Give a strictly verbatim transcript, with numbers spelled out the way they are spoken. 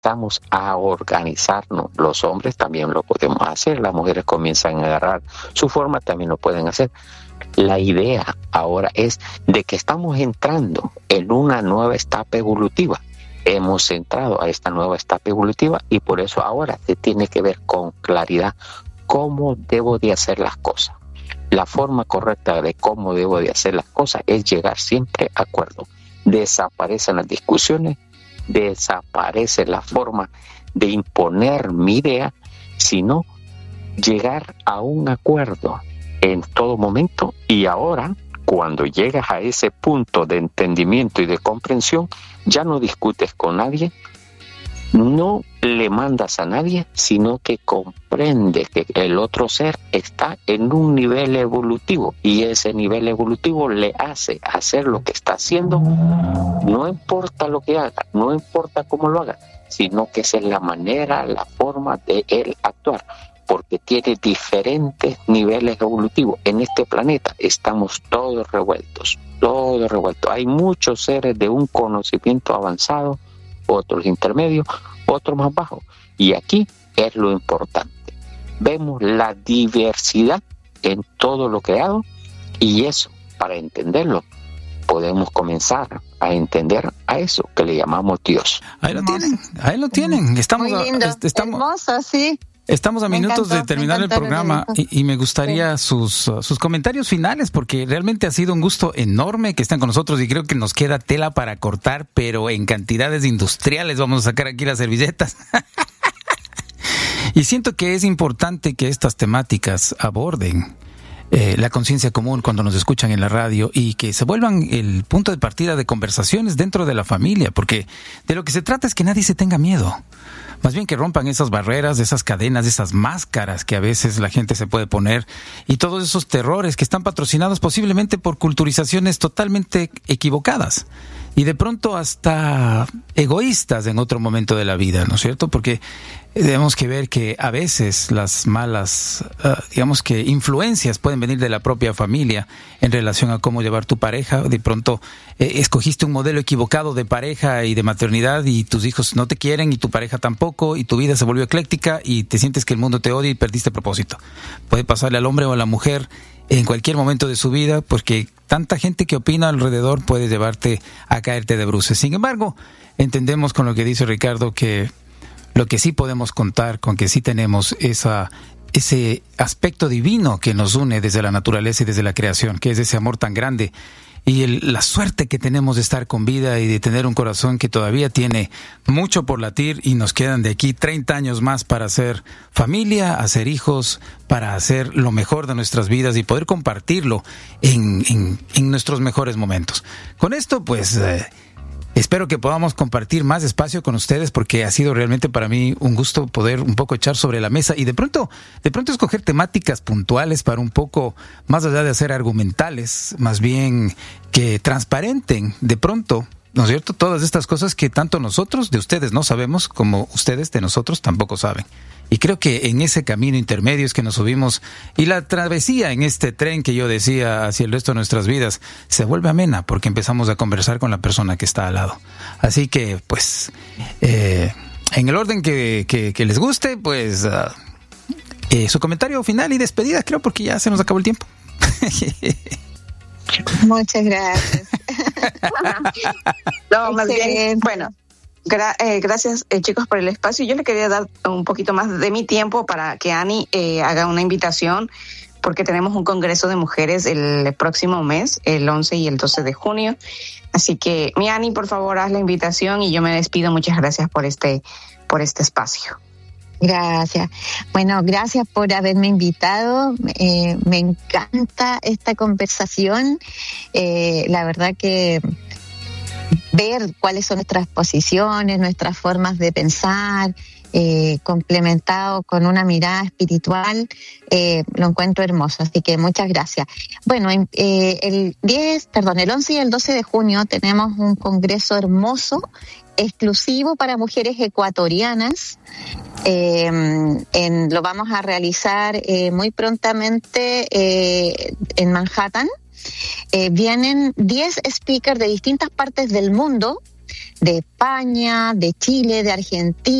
comenzamos a organizarnos. Los hombres también lo podemos hacer, las mujeres comienzan a agarrar su forma, también lo pueden hacer. La idea ahora es de que estamos entrando en una nueva etapa evolutiva. Hemos entrado a esta nueva etapa evolutiva y por eso ahora se tiene que ver con claridad cómo debo de hacer las cosas. La forma correcta de cómo debo de hacer las cosas es llegar siempre a acuerdo. Desaparecen las discusiones, desaparece la forma de imponer mi idea, sino llegar a un acuerdo en todo momento. Y ahora, cuando llegas a ese punto de entendimiento y de comprensión, ya no discutes con nadie, no le mandas a nadie, sino que comprendes que el otro ser está en un nivel evolutivo y ese nivel evolutivo le hace hacer lo que está haciendo, no importa lo que haga, no importa cómo lo haga, sino que esa es la manera, la forma de él actuar, porque tiene diferentes niveles evolutivos. En este planeta estamos todos revueltos, todos revueltos. Hay muchos seres de un conocimiento avanzado, otros intermedios, otros más bajos. Y aquí es lo importante. Vemos la diversidad en todo lo creado y eso, para entenderlo, podemos comenzar a entender a eso que le llamamos Dios. Ahí lo tienen, ahí lo tienen. Estamos, muy lindo, a, estamos, hermoso, sí. Estamos a me minutos encantó, de terminar el programa y, y me gustaría sí. sus, uh, sus comentarios finales, porque realmente ha sido un gusto enorme que estén con nosotros y creo que nos queda tela para cortar, pero en cantidades industriales. Vamos a sacar aquí las servilletas. Y siento que es importante que estas temáticas aborden eh, la conciencia común cuando nos escuchan en la radio y que se vuelvan el punto de partida de conversaciones dentro de la familia, porque de lo que se trata es que nadie se tenga miedo. Más bien que rompan esas barreras, esas cadenas, esas máscaras que a veces la gente se puede poner y todos esos terrores que están patrocinados posiblemente por culturizaciones totalmente equivocadas y de pronto hasta egoístas en otro momento de la vida, ¿no es cierto? Porque tenemos que ver que a veces las malas, uh, digamos que influencias pueden venir de la propia familia en relación a cómo llevar tu pareja. De pronto eh, escogiste un modelo equivocado de pareja y de maternidad y tus hijos no te quieren y tu pareja tampoco y tu vida se volvió ecléctica y te sientes que el mundo te odia y perdiste propósito. Puede pasarle al hombre o a la mujer en cualquier momento de su vida, porque tanta gente que opina alrededor puede llevarte a caerte de bruces. Sin embargo, entendemos con lo que dice Ricardo que lo que sí podemos contar, con que sí tenemos esa, ese aspecto divino que nos une desde la naturaleza y desde la creación, que es ese amor tan grande y el, la suerte que tenemos de estar con vida y de tener un corazón que todavía tiene mucho por latir y nos quedan de aquí treinta años más para hacer familia, hacer hijos, para hacer lo mejor de nuestras vidas y poder compartirlo en, en, en nuestros mejores momentos. Con esto, pues, eh, espero que podamos compartir más espacio con ustedes porque ha sido realmente para mí un gusto poder un poco echar sobre la mesa y de pronto, de pronto escoger temáticas puntuales para un poco, más allá de hacer argumentales, más bien que transparenten de pronto, ¿no es cierto?, todas estas cosas que tanto nosotros de ustedes no sabemos como ustedes de nosotros tampoco saben. Y creo que en ese camino intermedio es que nos subimos y la travesía en este tren que yo decía hacia el resto de nuestras vidas se vuelve amena porque empezamos a conversar con la persona que está al lado. Así que, pues, eh, en el orden que, que, que les guste, pues, uh, eh, su comentario final y despedida, creo, porque ya se nos acabó el tiempo. Muchas gracias. No, más bien, bueno. Gra- eh, gracias eh, chicos por el espacio. Yo le quería dar un poquito más de mi tiempo para que Ani eh, haga una invitación porque tenemos un congreso de mujeres el próximo mes, el once y el doce de junio. Así que mi Ani, por favor, haz la invitación y yo me despido. Muchas gracias por este, por este espacio. Gracias. Bueno, gracias por haberme invitado. Eh, me encanta esta conversación. Eh, la verdad que ver cuáles son nuestras posiciones, nuestras formas de pensar, eh, complementado con una mirada espiritual, eh, lo encuentro hermoso. Así que muchas gracias. Bueno, eh, el diez, perdón, el once y el doce de junio tenemos un congreso hermoso, exclusivo para mujeres ecuatorianas. Eh, en, lo vamos a realizar eh, muy prontamente eh, en Manhattan. Eh, vienen diez speakers de distintas partes del mundo de España, de Chile, de Argentina.